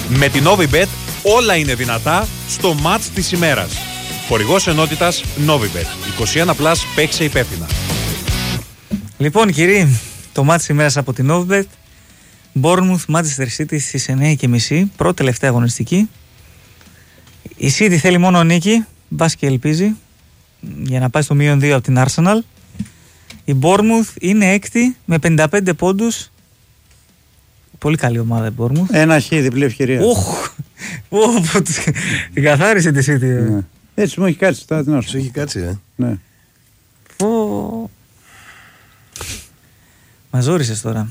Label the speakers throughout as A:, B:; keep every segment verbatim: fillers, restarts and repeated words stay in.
A: Με την Novibet όλα είναι δυνατά στο μάτς της ημέρας. Χορηγός ενότητας Novibet. είκοσι ένα πλας, παίξε υπεύθυνα.
B: Λοιπόν, κύριοι, το μάτς της ημέρας από την Novibet. Bournemouth, Manchester City στις εννιά και μισή, πρώτη τελευταία αγωνιστική. Η City θέλει μόνο νίκη, μπας και ελπίζει, για να πάει στο μείον δύο από την Arsenal. Η Bournemouth είναι έκτη με πενήντα πέντε πόντους. Πολύ καλή ομάδα η Bournemouth.
C: Ένα χ, διπλή ευκαιρία.
B: Οχ, την καθάρισε τη City.
C: Ναι. Έτσι μου έχει κάτσει τώρα την ώρα.
D: Σου έχει κάτσει, ε.
C: Ναι.
B: Πω. Μαζόρισες τώρα.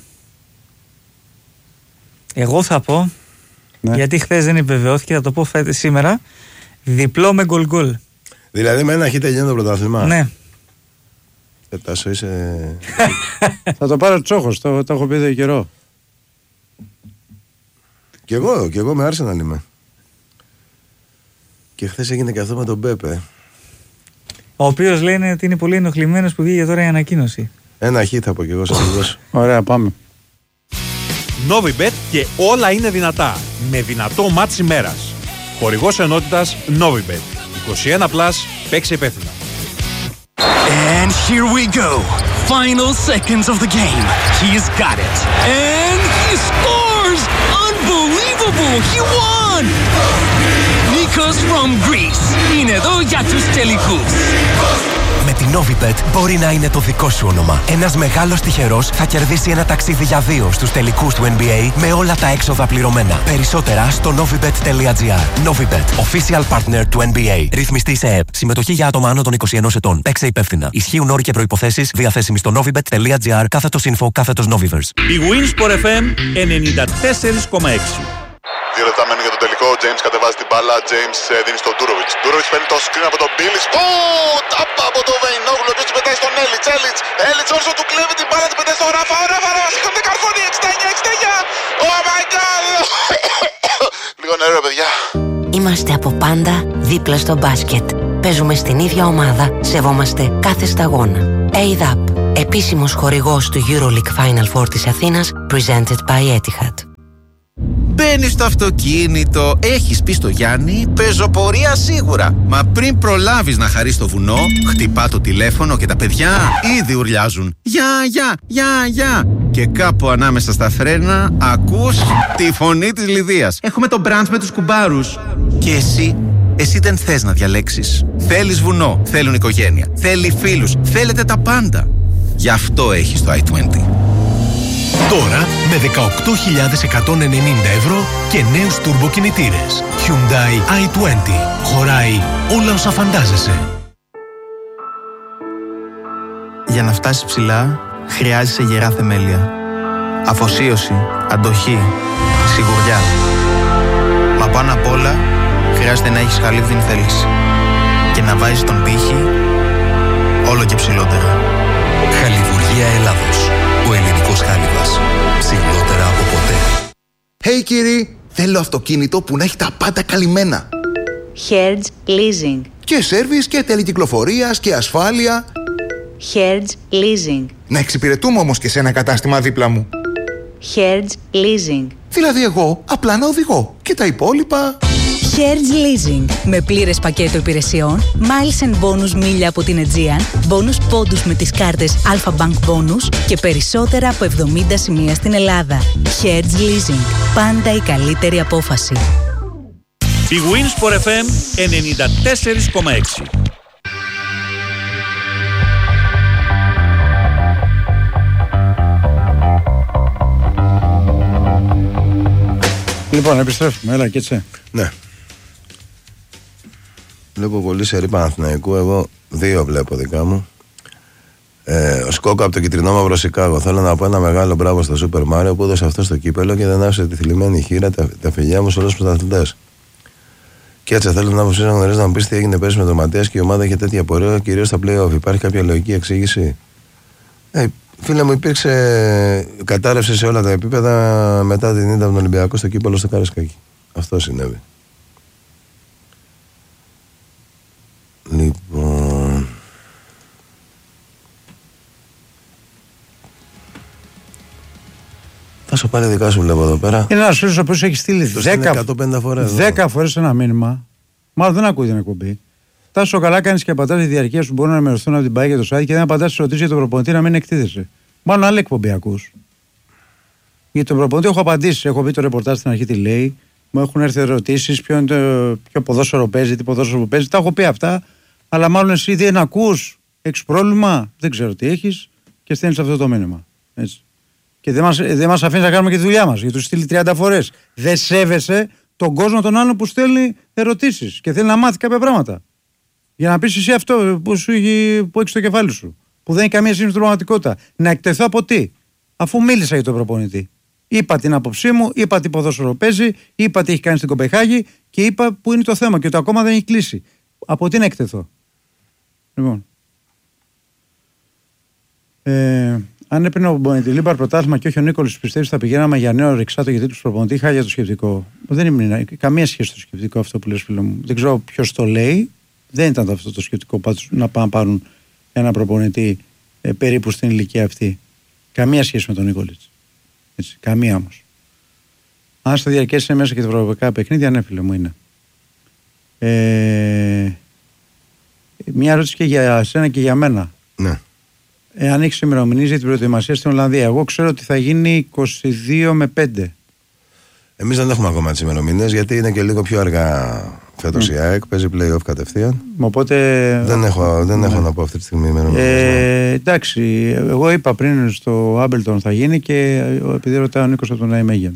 B: Εγώ θα πω, ναι. γιατί χθες δεν επιβεβαιώθηκε, θα το πω φέτος σήμερα, διπλό με γκολ γκολ.
D: Δηλαδή με ένα χ τελειώνει το πρωτάθλημα.
B: Ναι.
D: Ετάσο είσαι...
C: Θα το πάρω Τσόχος, το, το έχω πει εδώ καιρό.
D: Κι εγώ, κι εγώ με Arsenal είμαι. Και χθες έγινε και αυτό με τον Πέπε.
B: Ο οποίος λένε ότι είναι πολύ ενοχλημένος που βγήκε τώρα η ανακοίνωση.
D: Ένα χ θα πω κι εγώ σε λίγος.
C: Ωραία, πάμε.
A: Novibet και όλα είναι δυνατά. Με δυνατό μάτς ημέρας. Χορηγός ενότητας Novibet. είκοσι ένα πλας, παίξε υπεύθυνα.
E: And here we go. Final seconds of the game. He's got it. And he scores! Unbelievable! He won! Nikos from Greece. Είναι εδώ για τους τελικούς.
F: Με την Novibet μπορεί να είναι το δικό σου όνομα. Ένας μεγάλος τυχερός θα κερδίσει ένα ταξίδι για δύο στους τελικούς του N B A με όλα τα έξοδα πληρωμένα. Περισσότερα στο novibet.gr. Novibet, official partner του N B A. Ρυθμιστή σε ΕΠ. Συμμετοχή για άτομα άνω των είκοσι ενός ετών. Παίξε υπεύθυνα. Ισχύουν όροι και προϋποθέσεις διαθέσιμοι στο novibet.gr κάθετος info κάθετος Novivers.
A: Η Winsport εφ εμ ενενήντα τέσσερα κόμμα έξι.
G: Δύο λεπτά μένουν για τον τελικό. James κατεβάζει την μπάλα. James δίνει στον Ντούροβιτς. Ντούροβιτς παίρνει το screen από τον Μπίλις. Ω! Τάπα από τον Βεϊνόγλου. Ο οποίος την πετάει στον Έλιτς. Έλιτς. Έλιτς όσο του κλέβει την μπάλα. Την πετάει στον Ράφα. Ο Ράφα. Ράφα. Σήκονται καρφώνει. εξήντα εννιά εξήντα εννιά. Oh my god. Λίγο νερό, παιδιά.
H: Είμαστε από πάντα δίπλα στο μπάσκετ. Παίζουμε στην ίδια ομάδα. Σεβόμαστε κάθε σταγόνα. έι δι έι πι. Επίσημος χορηγός του EuroLeague Final Four της Αθήνας. Presented by Etihad.
I: Μπαίνεις στο αυτοκίνητο, έχεις πει στο Γιάννη, πεζοπορία σίγουρα. Μα πριν προλάβεις να χαρείς το βουνό, χτυπά το τηλέφωνο και τα παιδιά ήδη ουρλιάζουν. Γεια, γεια, γεια, γεια. Και κάπου ανάμεσα στα φρένα ακούς τη φωνή της Λιδίας. Έχουμε το μπραντς με τους κουμπάρους. Και εσύ, εσύ δεν θες να διαλέξεις. Θέλεις βουνό, θέλουν οικογένεια, θέλει φίλους, θέλετε τα πάντα. Γι' αυτό έχεις το άι είκοσι.
J: Τώρα με δεκαοκτώ χιλιάδες εκατόν ενενήντα ευρώ και νέους τουρμποκινητήρες. Hyundai άι είκοσι. Χωράει όλα όσα φαντάζεσαι.
K: Για να φτάσεις ψηλά, χρειάζεσαι γερά θεμέλια. Αφοσίωση, αντοχή, σιγουριά. Μα πάνω απ' όλα, χρειάζεται να έχεις χαλίβδιν θέληση. Και να βάζεις τον πύχη όλο και ψηλότερα.
F: Χαλιβουργία Ελλάδος. Ο ελληνικός χάλιβας. Ψηλότερα από ποτέ.
L: Hey κύριοι, θέλω αυτοκίνητο που να έχει τα πάντα καλυμμένα.
M: Hertz Leasing.
L: Και σέρβις και τέλη κυκλοφορίας και ασφάλεια.
M: Hertz Leasing.
L: Να εξυπηρετούμε όμως και σε ένα κατάστημα δίπλα μου.
M: Hertz Leasing.
L: Δηλαδή εγώ απλά να οδηγώ και τα υπόλοιπα...
M: Hertz Leasing. Με πλήρες πακέτο υπηρεσιών, miles and bonus μίλια από την Aegean, bonus πόντους με τις κάρτες Alpha Bank Bonus και περισσότερα από εβδομήντα σημεία στην Ελλάδα. Hertz Leasing. Πάντα η καλύτερη απόφαση.
A: Η Winsport εφ εμ ενενήντα τέσσερα κόμμα έξι.
C: Λοιπόν, επιστρέφουμε, έλα και έτσι.
D: Ναι. Βλέπω πολύ σερί Παναθηναϊκού. Εγώ δύο βλέπω δικά μου. Ε, ο Σκόκο από το κυτρινό μαύρο Σικάγο. Θέλω να πω ένα μεγάλο μπράβο στο Σούπερ Μάριο που έδωσε αυτό στο κύπελο και δεν άφησε τη θλιμμένη χείρα, τα, τα φιλιά μου σε όλους τους πρωταθλητές. Και έτσι θέλω να αποφασίσω να γνωρίζει να μου πει τι έγινε πέρσι με τον Ματίας και η ομάδα είχε τέτοια πορεία, κυρίως στα play-off. Υπάρχει κάποια λογική εξήγηση? Ε, φίλε μου, υπήρξε κατάρρευση σε όλα τα επίπεδα μετά την ήττα από τον Ολυμπιακό στο κύπελο στο Καρασκάκι. Αυτό συνέβη. Λοιπόν. Τάσο, πάλι δικά σου βλέπω εδώ πέρα.
C: Είναι ένα φίλο ο οποίο έχει στείλει δέκα φορές ένα μήνυμα. Μάλλον δεν ακούει την εκπομπή. Τάσο, καλά κάνει και απαντά τη διαρκεία σου. Μπορούν να ενημερωθούν από την ΠΑΕ και το site και δεν απαντά στι ερωτήσει για τον προπονητή να μην εκτίθεσαι. Μάλλον άλλη εκπομπή ακού. Για τον προπονητή έχω απαντήσει. Έχω πει το ρεπορτάζ στην αρχή τι λέει. Μου έχουν έρθει ερωτήσεις. Ποιο, είναι το, ποιο ποδόσφαιρο παίζει, τι ποδόσφαιρο παίζει. Τα έχω πει αυτά. Αλλά μάλλον εσύ δεν ακού. Έχει πρόβλημα. Δεν ξέρω τι έχει. Και στέλνει αυτό το μήνυμα. Έτσι. Και δεν μας, δεν μας αφήνει να κάνουμε και τη δουλειά μας. Γιατί του στείλει τριάντα φορές. Δεν σέβεσαι τον κόσμο τον άλλον που στέλνει ερωτήσεις και θέλει να μάθει κάποια πράγματα. Για να πεις εσύ αυτό που, σου, που έχεις στο κεφάλι σου. Που δεν έχει καμία σχέση με την πραγματικότητα. Να εκτεθώ από τι. Αφού μίλησα για τον προπονητή. Είπα την άποψή μου, είπα τι ποδόσφαιρο παίζει, είπα τι έχει κάνει στην Κοπεχάγη και είπα που είναι το θέμα. Και το ακόμα δεν έχει κλείσει. Από τι να εκτεθώ. Λοιπόν. Ε, αν έπαιρνε ο Μπονιτιλίμπαρ πρωτάθλημα και όχι ο Νίκολης, πιστεύει θα πηγαίναμε για νέο Ρεξάτο γιατί του προπονητή. Χάλια το σκεπτικό. Δεν ήμουν καμία σχέση το σκεπτικό αυτό που λες, φίλο μου. Δεν ξέρω ποιος το λέει. Δεν ήταν αυτό το σκεπτικό να πάνε πάρουν ένα προπονητή ε, περίπου στην ηλικία αυτή. Καμία σχέση με τον Νίκολιτς. Έτσι, καμία όμως. Αν στο διαρκέσει μέσα και τα ευρωπαϊκά παιχνίδια, ναι, φίλε μου είναι. Ε, μια ερώτηση και για σένα και για μένα.
D: Ναι.
C: Εάν έχεις ημερομηνίες για την προετοιμασία στην Ολλανδία, εγώ ξέρω ότι θα γίνει είκοσι δύο με πέντε.
D: Εμείς δεν έχουμε ακόμα τις ημερομηνίες γιατί είναι και λίγο πιο αργά φέτος η ΑΕΚ, παίζει play-off κατευθείαν.
C: Οπότε.
D: Δεν έχω, δεν ναι. έχω να πω αυτή τη στιγμή ημερομηνίες.
C: Ε, εντάξει, εγώ είπα πριν στο Άμπελτον θα γίνει και επειδή ρωτάει ο Νίκος από τον Ναϊμέγεν.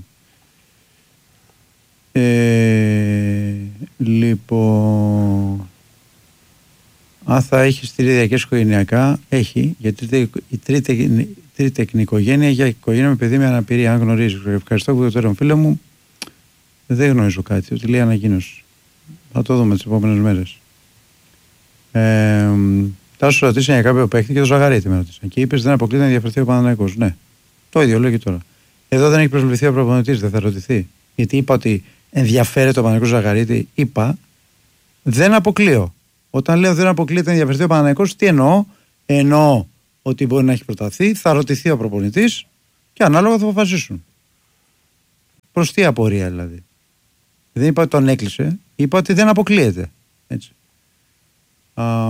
C: Ε, λοιπόν. Αν θα έχει στηριδιακές οικογενειακά, έχει. Γιατί η τρίτη, τρίτη οικογένεια για οικογένεια με παιδί με αναπηρία. Αν γνωρίζει, ευχαριστώ που το φίλο μου. Δεν γνωρίζω κάτι. Ότι λέει ανακοίνωση. Θα το δούμε τις επόμενες μέρες. Ε, θα σου ρωτήσει για κάποιο παίκτη και το Ζαγαρίτη με ρωτήσαν. Και είπε δεν αποκλείται να διαφερθεί ο Παναθηναϊκός. Ναι. Το ίδιο λέω και τώρα. Εδώ δεν έχει προσβληθεί ο προπονητής, δεν θα ρωτηθεί. Γιατί είπα ότι ενδιαφέρεται ο Παναθηναϊκός Ζαγαρίτη. Είπα δεν αποκλείω. Όταν λέω δεν αποκλείεται να ενδιαφερθεί ο Παναθηναϊκός, τι εννοώ. Εννοώ ότι μπορεί να έχει προταθεί, θα ρωτηθεί ο προπονητής και ανάλογα θα αποφασίσουν. Προς τι απορία δηλαδή. Δεν είπα ότι τον έκλεισε, είπα ότι δεν αποκλείεται. Έτσι. Α,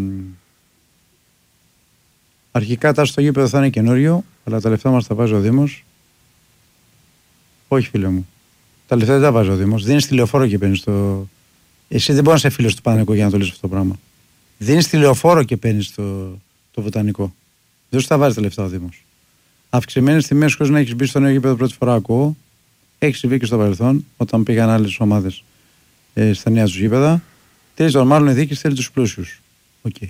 C: αρχικά τάση στο γήπεδο θα είναι καινούριο, αλλά τα λεφτά μας τα βάζει ο Δήμος. Όχι, φίλε μου. Τα λεφτά δεν τα βάζει ο Δήμος. Δίνει στη λεωφόρο και παίρνει στο. Εσύ δεν μπορεί να είσαι φίλος του Παναθηναϊκού για να το λες αυτό το πράγμα. Δίνει στη λεωφόρο και παίρνει το, το βοτανικό. Δεν σου τα βάζει τα λεφτά ο Δήμος. Αυξημένες τιμές χωρίς να έχει μπει στο νέο γήπεδο πρώτη φορά ακούω. Έχει συμβεί και στο παρελθόν, όταν πήγαν άλλες ομάδες ε, στα νέα τους γήπεδα. Τέλος των μάλλον η διοίκηση θέλει τους πλούσιους. Οκ. Okay.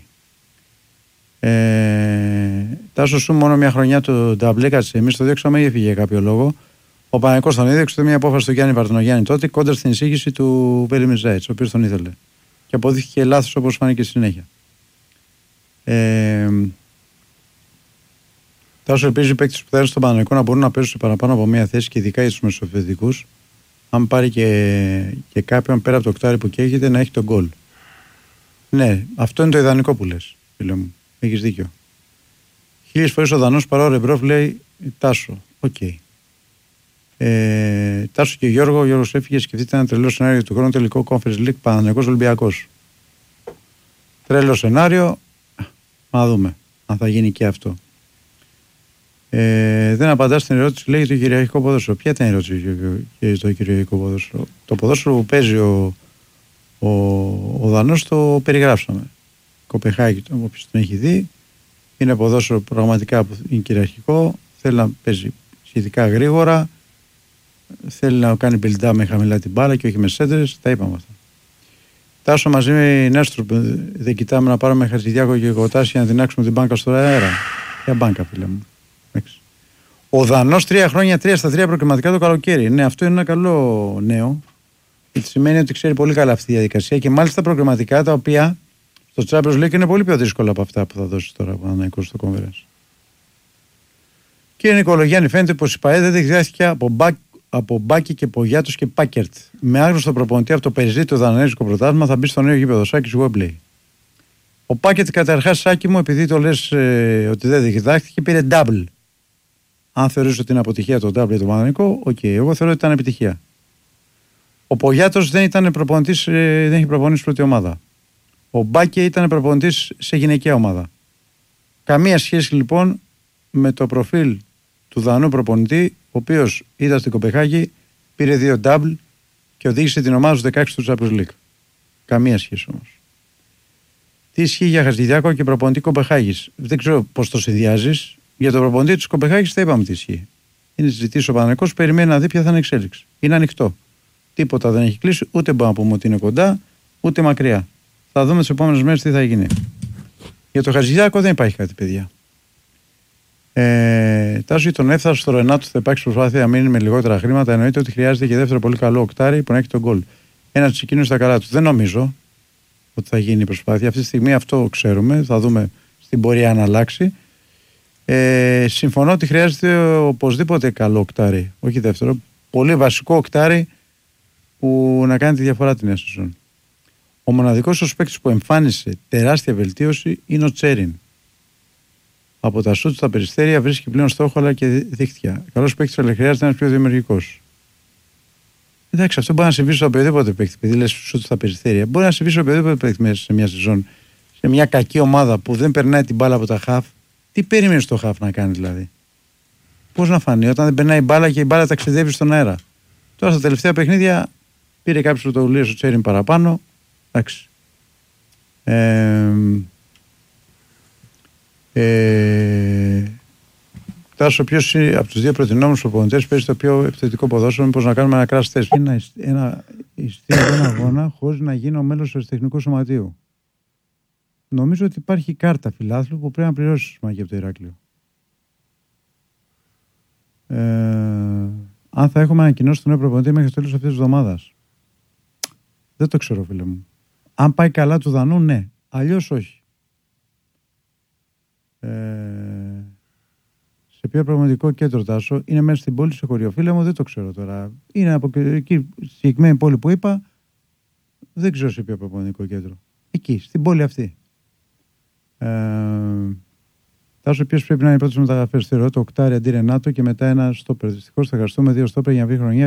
C: Ε, Τάσο σου μόνο μια χρονιά το νταμπλέκατσε. Εμείς το διώξαμε ή έφυγε για κάποιο λόγο. Ο Παναθηναϊκός τον έδιωξε μια απόφαση του Γιάννη Βαρτονογιάννη τότε κόντρα στην εισήγηση του Βέλη Μιζάιτς, ο οποίος τον ήθελε. Και αποδείχθηκε λάθος όπως φάνηκε στη συνέχεια. Ε, Τάσο ελπίζει οι παίκτες που θα έρθουν στον Παναθηναϊκό να μπορούν να παίζουν σε παραπάνω από μία θέση και ειδικά για τους μεσοεπιθετικούς. Αν πάρει και, και κάποιον πέρα από το οκτάρι που καίγεται να έχει τον γκολ. Ναι, αυτό είναι το ιδανικό που λες, φίλε μου. Έχεις δίκιο. Χίλιες φορές ο Δανός παρά ο Ρεμπρόφ λέει Τάσο. Οκ. Okay. Ε, Τάσο και Γιώργο, ο Γιώργος έφυγε. Σκεφτείτε ένα τρελό σενάριο του χρόνου τελικό Conference League Παναθηναϊκός Ολυμπιακός. Τρελό σενάριο. Να δούμε αν θα γίνει και αυτό. Ε, δεν απαντά στην ερώτηση, λέει το κυριαρχικό ποδόσφαιρο. Ποια ήταν η ερώτηση για το κυριαρχικό ποδόσφαιρο? Το ποδόσφαιρο που παίζει ο, ο, ο Δανός το περιγράψαμε. Κοπεχάγη, όποιος τον έχει δει, είναι ποδόσφαιρο πραγματικά που είναι κυριαρχικό. Θέλει να παίζει σχετικά γρήγορα. Θέλει να κάνει build-up με χαμηλά την μπάλα και όχι με σέντρες. Τα είπαμε αυτά. Τάσο μαζί με Νέστροπ, δεν κοιτάμε να πάρουμε Χατζηδιάκο και Κοτάση για να δυνάξουμε την μπάνκα στο αέρα. Ποια μπάνκα, φίλε μου? Ο Δανός τρία χρόνια, τρία στα τρία προκριματικά το καλοκαίρι. Ναι, αυτό είναι ένα καλό νέο. Γιατί σημαίνει ότι ξέρει πολύ καλά αυτή τη διαδικασία και μάλιστα προκριματικά τα οποία στο Champions League είναι πολύ πιο δύσκολα από αυτά που θα δώσει τώρα ο Παναθηναϊκός στο Conference. Κύριε Νικολογιάννη, φαίνεται πως η ΠΑΕ δεν δεχτήθηκε από, μπακ, από Μπάκη και Πογιάτος και Πάκερτ. Με άγνωστο προπονητή από το περιζήτητο δανέζικο πρωτάθλημα θα μπει στο νέο γήπεδο Σάκης Wembley. Ο Πάκερτ καταρχάς, Σάκη μου, επειδή το λες ε, ότι δεν διδάχθηκε, πήρε double. Αν θεωρείς ότι είναι αποτυχία το double το Παναθηναϊκό, οκ. Okay. Εγώ θεωρώ ότι ήταν επιτυχία. Ο Πογιάτος δεν ήταν προπονητής, δεν έχει προπονήσει πρώτη ομάδα. Ο Μπάκε ήταν προπονητής σε γυναικεία ομάδα. Καμία σχέση λοιπόν με το προφίλ του Δανού προπονητή, ο οποίος ήταν στην Κοπεχάγη, πήρε δύο double και οδήγησε την ομάδα στους δεκαέξι του Champions League. Καμία σχέση όμως. Τι ισχύει για Χατζηδιάκο και προπονητή Κοπεχάγης? Δεν ξέρω πώς το συνδυάζεις. Για τον προπονητή της Κοπεχάγης θα είπαμε τι ισχύει. Είναι συζητήσει ο Παναθηναϊκός, περιμένει να δει ποια θα είναι η εξέλιξη. Είναι ανοιχτό. Τίποτα δεν έχει κλείσει, ούτε μπορούμε να πούμε ότι είναι κοντά, ούτε μακριά. Θα δούμε τις επόμενες μέρες τι θα γίνει. Για τον Χατζηδιάκο δεν υπάρχει κάτι, παιδιά. Ε, Τάσο για τον έφτασε στο Ρενάτο θα υπάρξει προσπάθεια να μείνει με λιγότερα χρήματα. Εννοείται ότι χρειάζεται και δεύτερο πολύ καλό οκτάρι που να έχει τον γκολ. Ένα τσικίνο στα καλά του. Δεν νομίζω ότι θα γίνει η προσπάθεια. Αυτή τη στιγμή αυτό ξέρουμε. Θα δούμε στην πορεία αν αλλάξει. Ε, συμφωνώ ότι χρειάζεται οπωσδήποτε καλό οκτάρι. Όχι δεύτερο. Πολύ βασικό οκτάρι που να κάνει τη διαφορά την νέα σεζόν. Ο μοναδικός ως παίκτης που εμφάνισε τεράστια βελτίωση είναι ο Τσέριν. Από τα σούτ στα περιστέρια βρίσκει πλέον στόχο αλλά και δίχτυα. Καλός παίκτης, αλλά χρειάζεται ένας πιο δημιουργικός. Εντάξει, αυτό μπορεί να συμβεί σε οποιοδήποτε παίκτη. Επειδή λες σούτ στα περιστέρια, μπορεί να συμβεί σε οποιοδήποτε παίκτη μέσα σε μια σεζόν. Σε μια κακή ομάδα που δεν περνάει την μπάλα από τα χαφ. Τι περίμενε το χαφ να κάνει δηλαδή? Πώς να φανεί όταν δεν περνάει η μπάλα και η μπάλα ταξιδεύει στον αέρα? Τώρα στα τελευταία παιχνίδια πήρε κάποιες πρωτοβουλίες ο Τσέριν παραπάνω. Εντάξει. Ε, ε, Τάσο, ποιος από τους δύο προτινόμενους προπονητές παίζει το πιο επιθετικό ποδόσφαιρο? Μήπως να κάνουμε ένα crash test? Ένα, ένα ειστήριο ένα αγώνα χωρίς να γίνω μέλος του τεχνικού σωματείου. Νομίζω ότι υπάρχει κάρτα φιλάθλου που πρέπει να πληρώσει μαγεία από το Ηράκλειο. Ε, αν θα έχουμε ανακοινώσει τον νέο προπονητή μέχρι το τέλος αυτής της εβδομάδας. Δεν το ξέρω, φίλε μου. Αν πάει καλά του Δανού, ναι. Αλλιώς όχι. Ε, σε ποιο πραγματικό κέντρο, Τάσο? Είναι μέσα στην πόλη, σε χωριό, φίλε μου, δεν το ξέρω τώρα. Είναι από εκεί, στη συγκεκριμένη πόλη που είπα, δεν ξέρω σε ποιο πραγματικό κέντρο. Εκεί, στην πόλη αυτή. Ε, Τάσο, ποιος πρέπει να είναι οι πρώτες μεταγραφές? Θεωρώ το οκτάρι αντί Ρενάτο και μετά ένα στόπερ. Δυστυχώς θα χρειαστούμε δύο στόπερ για να βρει χρονιά.